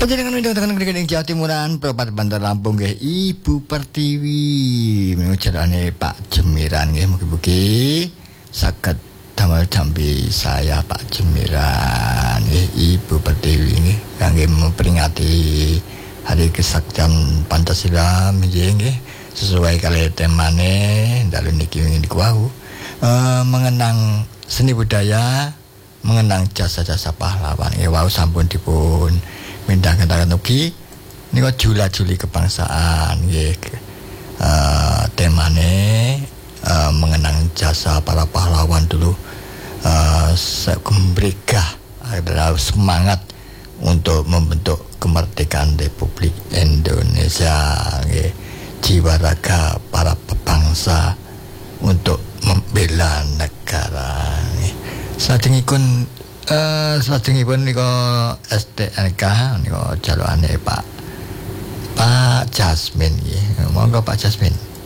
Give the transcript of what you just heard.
Panjenengan midhangetaken mriki Jawa Timuran, Propat Bandar Lampung nggih, Ibu Pertiwi. Mengucapane Pak Jemiran nggih, mugi-mugi saged damel jambi saya Pak Jemiran nggih, Ibu Pertiwi nggih, kangge memperingati Hari Kesaktian Pancasila nggih, sesuai kali temane dalu niki niku wau. Mengenang seni budaya, mengenang jasa-jasa pahlawan. Wau sampun dipun mindhangetaken ugi nika jula-juli kebangsaan nggih. Temane mengenang jasa para pahlawan dulu. Mereka adalah semangat untuk membentuk kemerdekaan Republik Indonesia nggih. Jiwa raga para bangsa untuk membela negara nggih. Salajengipun nika STNK nika jalukane Pak Jasmine nggih. Monggo Pak Jasmine.